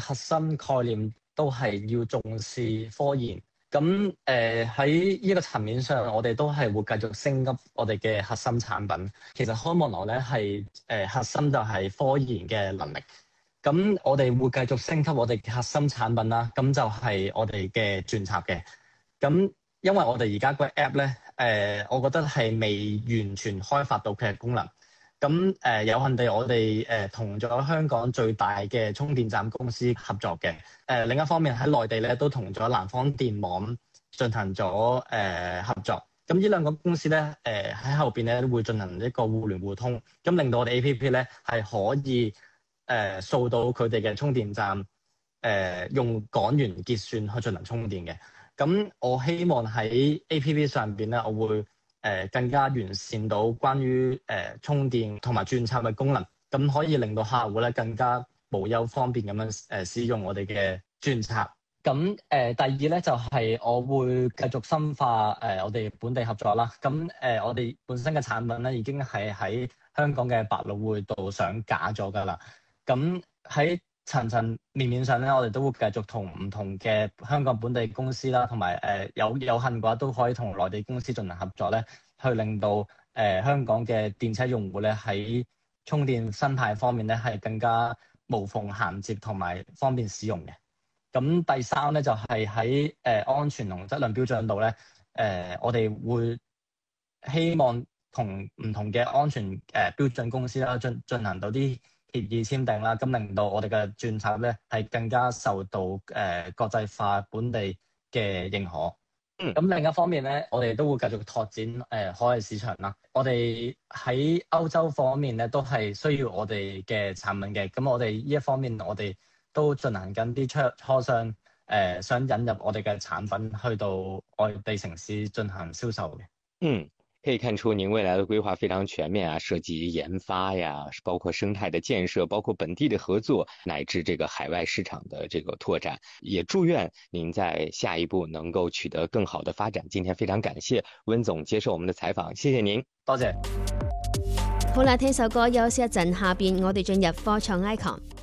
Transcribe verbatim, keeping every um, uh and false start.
核心概念都係要重視科研。咁誒喺呢個層面上，我哋都係會繼續升級我哋嘅核心產品。其實康望來咧係誒核心就係科研嘅能力。咁我哋會繼續升級我哋嘅核心產品啦。咁就係我哋嘅轉插嘅。咁因為我哋而家個 app 咧，誒、呃，我覺得係未完全開發到佢嘅功能。咁誒、呃、有幸地，我哋誒同咗香港最大嘅充電站公司合作嘅。誒、呃、另一方面喺內地咧，都同咗南方電網進行咗誒、呃、合作。咁呢兩個公司咧，誒、呃、喺後邊咧會進行一個互聯互通，咁令到我哋 A P P 咧係可以誒掃、呃、到佢哋嘅充電站，誒、呃、用港元結算去進行充電嘅。咁我希望喺 A P P 上邊咧，我會誒更加完善到關於誒、呃、充電同埋轉插嘅功能，咁可以令到客戶咧更加無憂方便咁樣誒使用我哋嘅轉插。咁誒、呃、第二咧就係、是、我會繼續深化誒、呃、我哋本地合作啦。咁誒、呃、我哋本身嘅產品咧已經係喺香港嘅百老匯度上架咗㗎啦。咁喺層層面面上咧，我哋都會繼續同唔同嘅香港本地公司啦，同埋誒有有幸嘅話都可以同內地公司進行合作咧，去令到誒、呃、香港嘅電車用戶咧喺充電生態方面咧係更加無縫銜接同埋方便使用嘅。咁第三咧就係喺誒安全同質量標準度咧，誒、呃、我哋會希望同唔同嘅安全誒、呃、標準公司啦進進行到啲協議簽訂啦，咁令到我哋嘅轉插咧係更加受到誒、呃、國際化本地嘅認可。 嗯， 咁另一方面咧，我哋都會繼續拓展誒、呃、海外市場啦。我哋喺歐洲方面咧都係需要我哋嘅產品嘅。咁我哋呢一方面，我哋都進行緊啲磋磋商，誒、呃、想引入我哋嘅產品去到外地城市進行銷售嘅。 嗯。可以看出您未來的規劃非常全面啊，涉及研發呀，包括生態的建設，包括本地的合作，乃至這個海外市場的這個拓展。也祝願您在下一步能夠取得更好的發展。今天非常感謝溫總接受我們的採訪，謝謝您。 多謝。 好啦，聽首歌休息一陣，下邊我哋進入科創 icon。